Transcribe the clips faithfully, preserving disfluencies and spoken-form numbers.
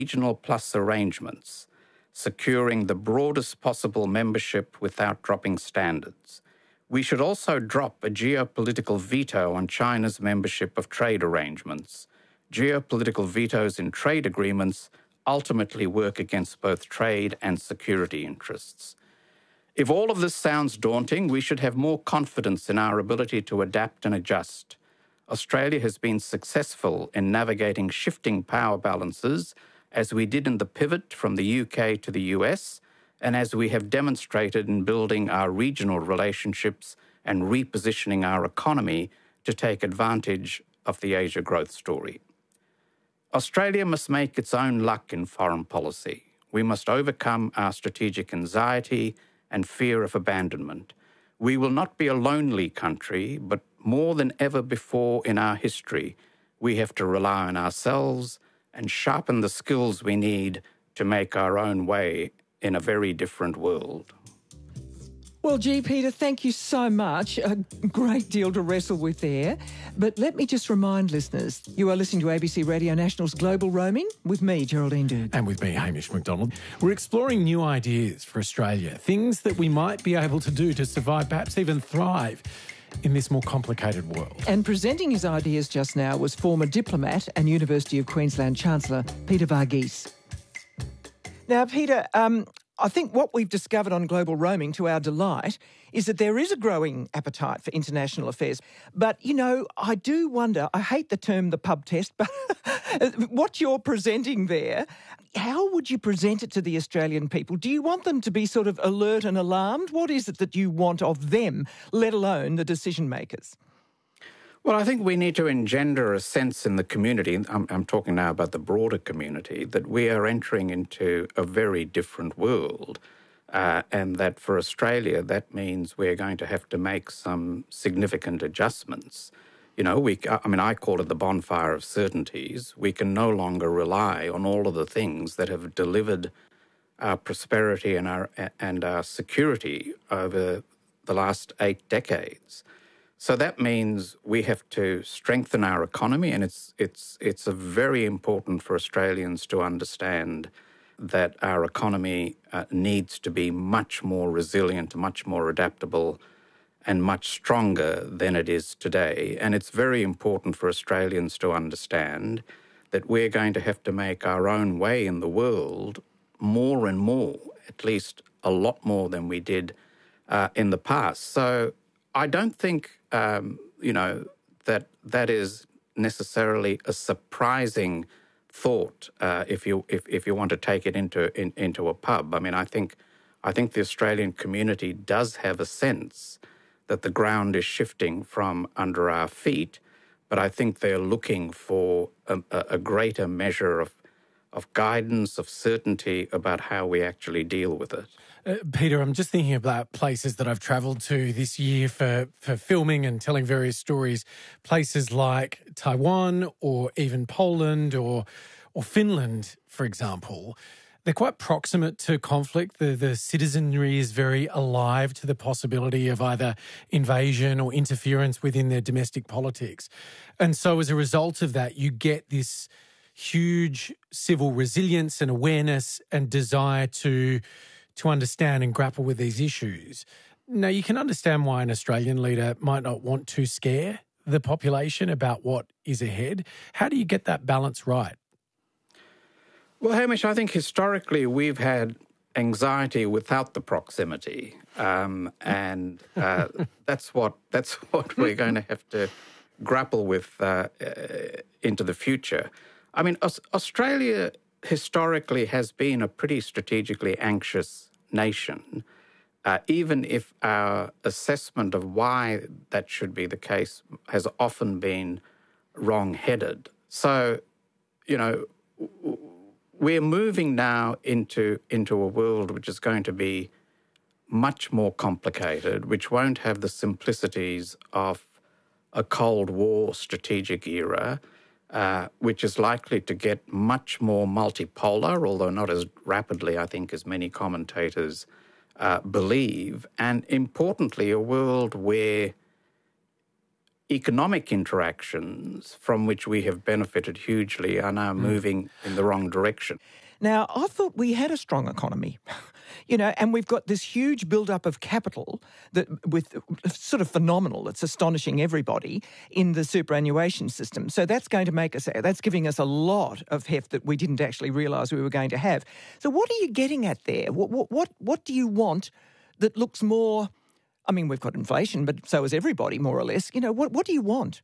regional plus arrangements, securing the broadest possible membership without dropping standards. We should also drop a geopolitical veto on China's membership of trade arrangements. Geopolitical vetoes in trade agreements ultimately work against both trade and security interests. If all of this sounds daunting, we should have more confidence in our ability to adapt and adjust. Australia has been successful in navigating shifting power balances, as we did in the pivot from the U K to the U S, and as we have demonstrated in building our regional relationships and repositioning our economy to take advantage of the Asia growth story. Australia must make its own luck in foreign policy. We must overcome our strategic anxiety and fear of abandonment. We will not be a lonely country, but more than ever before in our history, we have to rely on ourselves and sharpen the skills we need to make our own way in a very different world. Well, gee, Peter, thank you so much. A great deal to wrestle with there. But let me just remind listeners, you are listening to A B C Radio National's Global Roaming with me, Geraldine Doogue. And with me, Hamish McDonald. We're exploring new ideas for Australia, things that we might be able to do to survive, perhaps even thrive in this more complicated world. And presenting his ideas just now was former diplomat and University of Queensland Chancellor Peter Varghese. Now, Peter, um, I think what we've discovered on Global Roaming, to our delight, is that there is a growing appetite for international affairs. But, you know, I do wonder, I hate the term the pub test, but what you're presenting there, how would you present it to the Australian people? Do you want them to be sort of alert and alarmed? What is it that you want of them, let alone the decision makers? Well, I think we need to engender a sense in the community, I'm, I'm talking now about the broader community, that we are entering into a very different world, uh, and that for Australia, that means we're going to have to make some significant adjustments. You know, we, I mean, I call it the bonfire of certainties. We can no longer rely on all of the things that have delivered our prosperity and our, and our security over the last eight decades. So that means we have to strengthen our economy, and it's it's it's a very important for Australians to understand that our economy uh, needs to be much more resilient, much more adaptable, and much stronger than it is today. And it's very important for Australians to understand that we're going to have to make our own way in the world more and more, at least a lot more than we did uh, in the past. So I don't think, um, you know, that that is necessarily a surprising thought uh, if you if, if you want to take it into in, into a pub. I mean, I think I think the Australian community does have a sense that the ground is shifting from under our feet, but I think they're looking for a, a greater measure of of guidance, of certainty about how we actually deal with it. Uh, Peter, I'm just thinking about places that I've travelled to this year for, for filming and telling various stories, places like Taiwan or even Poland or or Finland, for example. They're quite proximate to conflict. The, the citizenry is very alive to the possibility of either invasion or interference within their domestic politics. And so as a result of that, you get this huge civil resilience and awareness and desire to to understand and grapple with these issues. Now, you can understand why an Australian leader might not want to scare the population about what is ahead. How do you get that balance right? Well, Hamish, I think historically we've had anxiety without the proximity, um, and uh, that's what that's what we're going to have to grapple with uh, uh, into the future. I mean, Aus- Australia historically has been a pretty strategically anxious nation, uh, even if our assessment of why that should be the case has often been wrong-headed. So, you know, we're moving now into, into a world which is going to be much more complicated, which won't have the simplicities of a Cold War strategic era, Uh, which is likely to get much more multipolar, although not as rapidly, I think, as many commentators uh, believe. And importantly, a world where, economic interactions from which we have benefited hugely are now moving in the wrong direction. Now, I thought we had a strong economy, you know, and we've got this huge build-up of capital that with sort of phenomenal, it's astonishing everybody in the superannuation system. So that's going to make us, that's giving us a lot of heft that we didn't actually realise we were going to have. So what are you getting at there? What, what, what, what do you want that looks more, I mean, we've got inflation, but so has everybody, more or less. You know, what, what do you want?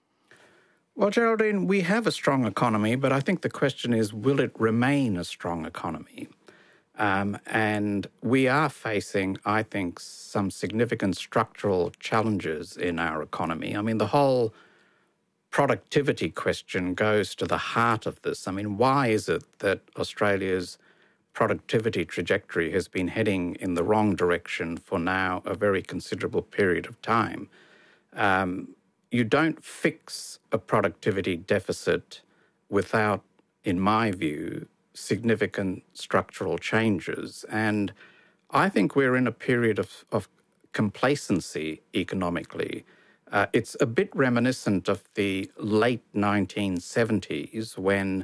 Well, Geraldine, we have a strong economy, but I think the question is, will it remain a strong economy? Um, and we are facing, I think, some significant structural challenges in our economy. I mean, the whole productivity question goes to the heart of this. I mean, why is it that Australia's productivity trajectory has been heading in the wrong direction for now a very considerable period of time? Um, You don't fix a productivity deficit without, in my view, significant structural changes. And I think we're in a period of, of complacency economically. Uh, it's a bit reminiscent of the late nineteen seventies when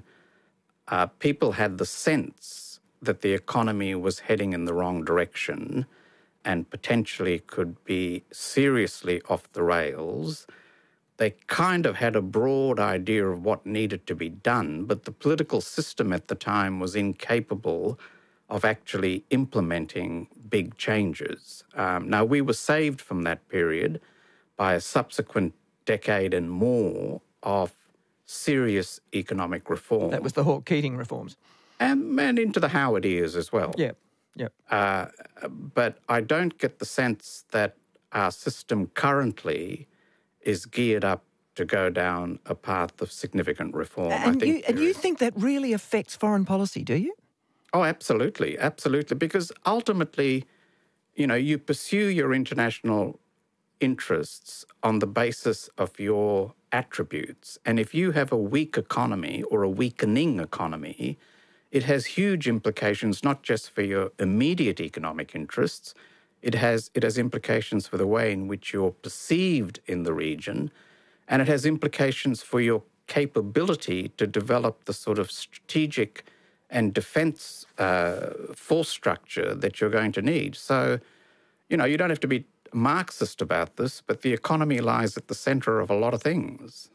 uh, people had the sense that the economy was heading in the wrong direction and potentially could be seriously off the rails. They kind of had a broad idea of what needed to be done, but the political system at the time was incapable of actually implementing big changes. Um, now, we were saved from that period by a subsequent decade and more of serious economic reform. That was the Hawke-Keating reforms. And, and into the Howard years as well. Yeah, yeah. Uh, but I don't get the sense that our system currently is geared up to go down a path of significant reform. And, I think you, and you think that really affects foreign policy, do you? Oh, absolutely, absolutely. Because ultimately, you know, you pursue your international interests on the basis of your attributes. And if you have a weak economy or a weakening economy, it has huge implications not just for your immediate economic interests, It has, it has implications for the way in which you're perceived in the region, and it has implications for your capability to develop the sort of strategic and defence uh, force structure that you're going to need. So, you know, you don't have to be Marxist about this, but the economy lies at the centre of a lot of things.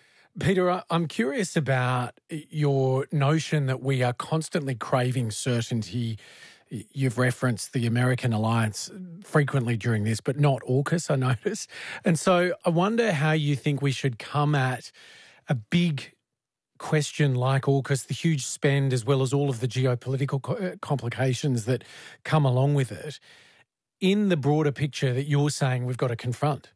Peter, I'm curious about your notion that we are constantly craving certainty. You've referenced the American alliance frequently during this, but not AUKUS, I notice. And so I wonder how you think we should come at a big question like AUKUS, the huge spend, as well as all of the geopolitical complications that come along with it, in the broader picture that you're saying we've got to confront.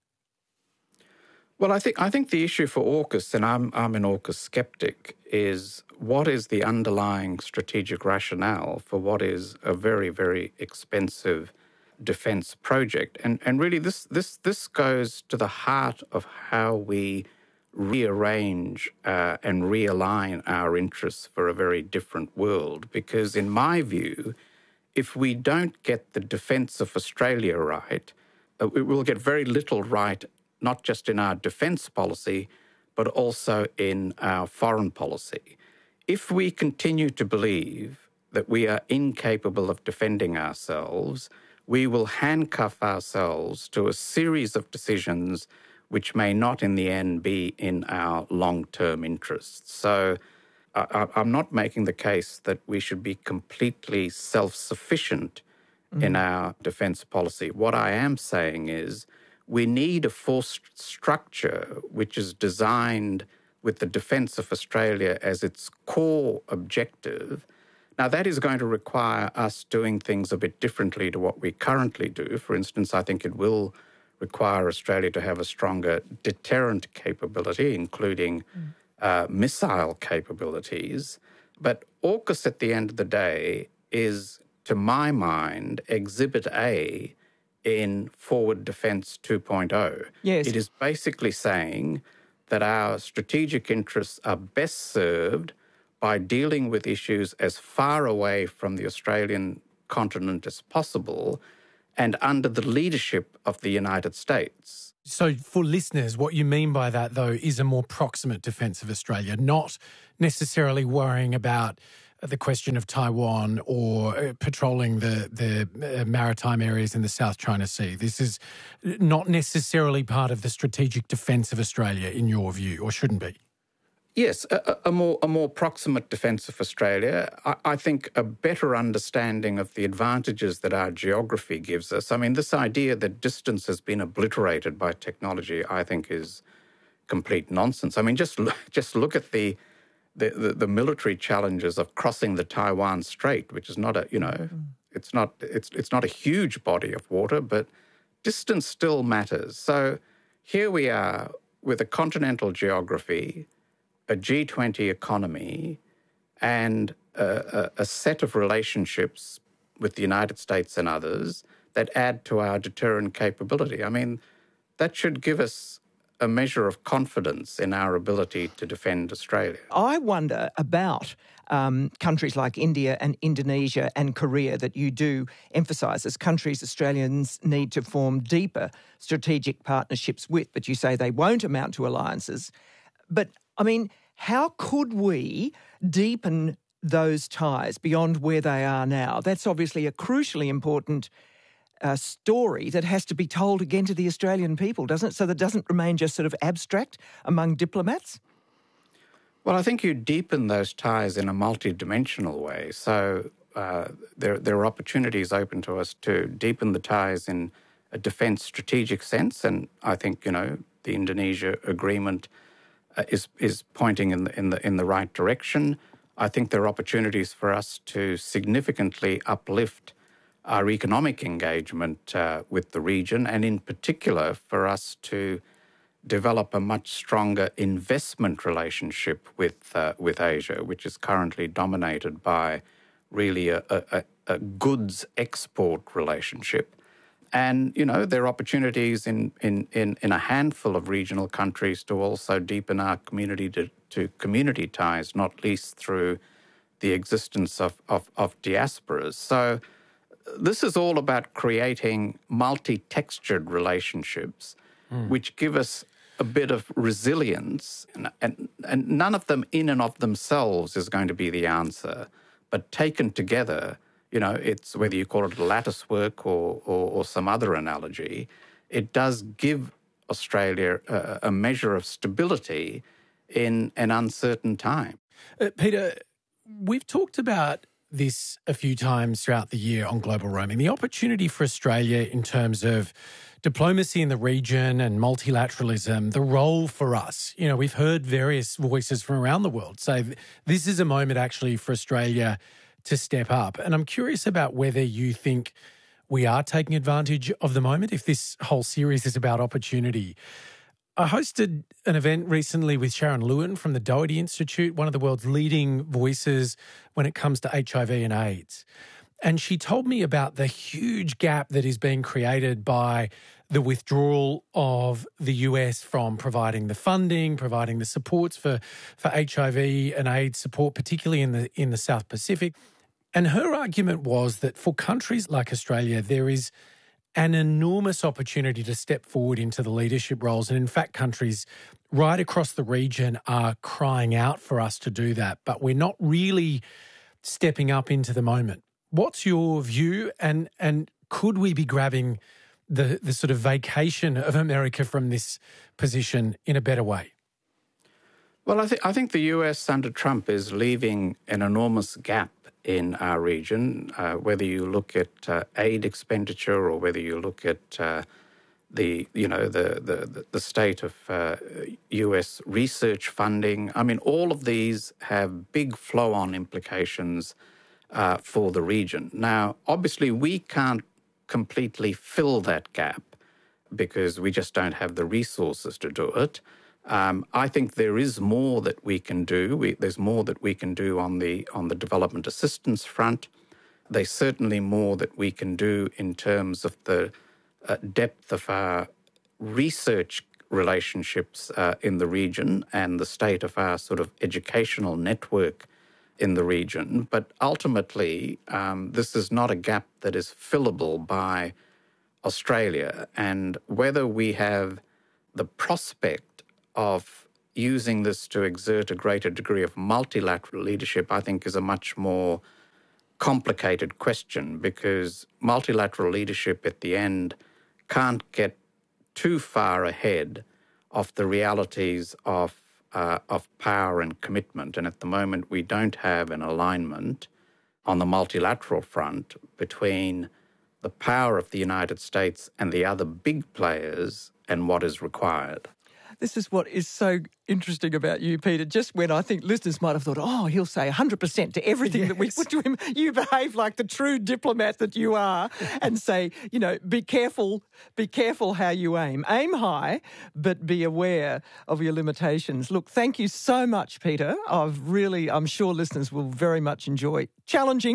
Well, I think I think the issue for AUKUS, and I'm I'm an AUKUS skeptic, is what is the underlying strategic rationale for what is a very, very expensive defence project? And and really this this this goes to the heart of how we rearrange uh, and realign our interests for a very different world. Because in my view, if we don't get the defence of Australia right, uh, we will get very little right, not just in our defence policy, but also in our foreign policy. If we continue to believe that we are incapable of defending ourselves, we will handcuff ourselves to a series of decisions which may not in the end be in our long-term interests. So I, I'm not making the case that we should be completely self-sufficient mm. in our defence policy. What I am saying is we need a force structure which is designed with the defence of Australia as its core objective. Now, that is going to require us doing things a bit differently to what we currently do. For instance, I think it will require Australia to have a stronger deterrent capability, including mm. uh, missile capabilities. But AUKUS, at the end of the day, is, to my mind, Exhibit A in Forward Defence two point oh. Yes. It is basically saying that our strategic interests are best served by dealing with issues as far away from the Australian continent as possible and under the leadership of the United States. So for listeners, what you mean by that, though, is a more proximate defence of Australia, not necessarily worrying about the question of Taiwan or patrolling the, the maritime areas in the South China Sea. This is not necessarily part of the strategic defence of Australia, in your view, or shouldn't be. Yes, a, a more a more proximate defence of Australia. I, I think a better understanding of the advantages that our geography gives us. I mean, this idea that distance has been obliterated by technology, I think, is complete nonsense. I mean, just look, just look at the, the the the military challenges of crossing the Taiwan Strait, which is not a you know, mm. it's not it's it's not a huge body of water, but distance still matters. So here we are with a continental geography, a G twenty economy, and a, a, a set of relationships with the United States and others that add to our deterrent capability. I mean, that should give us a measure of confidence in our ability to defend Australia. I wonder about um, countries like India and Indonesia and Korea that you do emphasise as countries Australians need to form deeper strategic partnerships with, but you say they won't amount to alliances. But, I mean, how could we deepen those ties beyond where they are now? That's obviously a crucially important uh, story that has to be told again to the Australian people, doesn't it? So that doesn't remain just sort of abstract among diplomats? Well, I think you deepen those ties in a multidimensional way. So uh, there, there are opportunities open to us to deepen the ties in a defence strategic sense. And I think, you know, the Indonesia agreement uh, is is pointing in the, in the in the right direction. I think there are opportunities for us to significantly uplift our economic engagement uh, with the region, and in particular for us to develop a much stronger investment relationship with uh, with Asia, which is currently dominated by really a, a, a goods export relationship. And, you know, there are opportunities in, in, in, in a handful of regional countries to also deepen our community to, to community ties, not least through the existence of, of, of diasporas. So this is all about creating multi-textured relationships, mm. which give us a bit of resilience, and, and, and none of them in and of themselves is going to be the answer. But taken together, you know, it's whether you call it a lattice work or, or, or some other analogy, it does give Australia a, a measure of stability in an uncertain time. Uh, Peter, we've talked about this a few times throughout the year on Global Roaming, the opportunity for Australia in terms of diplomacy in the region and multilateralism, the role for us. You know, we've heard various voices from around the world say this is a moment actually for Australia to step up. And I'm curious about whether you think we are taking advantage of the moment, if this whole series is about opportunity. I hosted an event recently with Sharon Lewin from the Doherty Institute, one of the world's leading voices when it comes to H I V and AIDS. And she told me about the huge gap that is being created by the withdrawal of the U S from providing the funding, providing the supports for, for H I V and AIDS support, particularly in the in the South Pacific. And her argument was that for countries like Australia, there is an enormous opportunity to step forward into the leadership roles. And in fact, countries right across the region are crying out for us to do that. But we're not really stepping up into the moment. What's your view, and and could we be grabbing the, the sort of vacation of America from this position in a better way? Well, I think I think the U S under Trump is leaving an enormous gap in our region, uh, whether you look at uh, aid expenditure or whether you look at uh, the you know the the the state of uh, U S research funding. I mean, all of these have big flow-on implications uh, for the region. Now, obviously, we can't completely fill that gap because we just don't have the resources to do it. Um, I think there is more that we can do. We, there's more that we can do on the on the development assistance front. There's certainly more that we can do in terms of the uh, depth of our research relationships uh, in the region and the state of our sort of educational network in the region. But ultimately, um, this is not a gap that is fillable by Australia. And whether we have the prospect of using this to exert a greater degree of multilateral leadership, I think, is a much more complicated question, because multilateral leadership at the end can't get too far ahead of the realities of uh, of power and commitment. And at the moment, we don't have an alignment on the multilateral front between the power of the United States and the other big players and what is required. This is what is so interesting about you, Peter. Just when I think listeners might have thought, oh, he'll say one hundred percent to everything yes. that we put to him, you behave like the true diplomat that you are and say, you know, be careful, be careful how you aim. Aim high, but be aware of your limitations. Look, thank you so much, Peter. I've really, I'm sure listeners will very much enjoy. Challenging,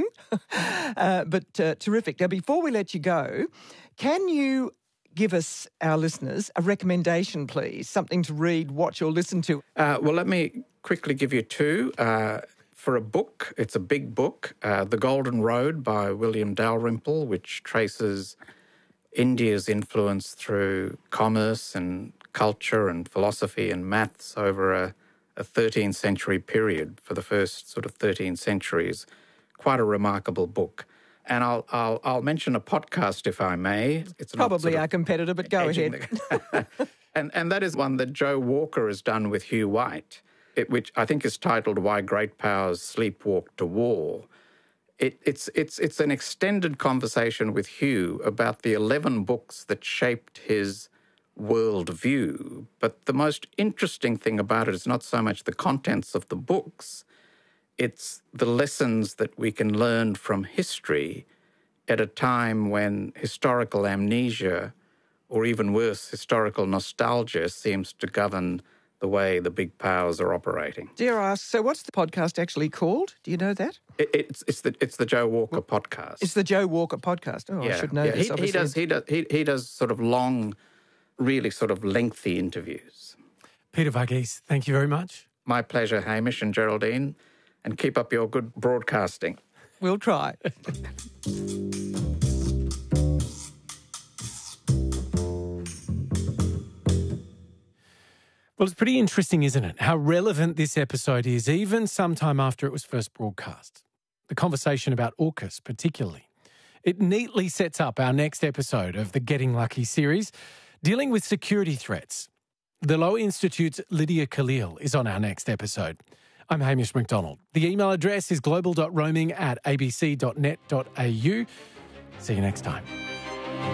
uh, but uh, terrific. Now, before we let you go, can you give us, our listeners, a recommendation, please? Something to read, watch or listen to. Uh, well, let me quickly give you two. Uh, for a book, it's a big book, uh, The Golden Road by William Dalrymple, which traces India's influence through commerce and culture and philosophy and maths over a, a thirteenth century period, for the first sort of thirteen centuries. Quite a remarkable book. And I'll, I'll I'll mention a podcast, if I may. It's probably not sort of our competitor, but go ahead. The, and and that is one that Joe Walker has done with Hugh White, it, which I think is titled "Why Great Powers Sleepwalk to War." It, it's it's it's an extended conversation with Hugh about the eleven books that shaped his worldview. But the most interesting thing about it is not so much the contents of the books. It's the lessons that we can learn from history at a time when historical amnesia, or even worse, historical nostalgia, seems to govern the way the big powers are operating. Dare I ask, so what's the podcast actually called? Do you know that? It, it's it's the it's the Joe Walker well, podcast. It's the Joe Walker podcast. Oh, yeah, I should know yeah. this. He, he does he does he, he does sort of long, really sort of lengthy interviews. Peter Varghese, thank you very much. My pleasure, Hamish and Geraldine. And keep up your good broadcasting. We'll try. Well, it's pretty interesting, isn't it, how relevant this episode is, even sometime after it was first broadcast. The conversation about AUKUS particularly. It neatly sets up our next episode of the Getting Lucky series, dealing with security threats. The Lowy Institute's Lydia Khalil is on our next episode. I'm Hamish McDonald. The email address is global dot roaming at a b c dot net dot a u. See you next time.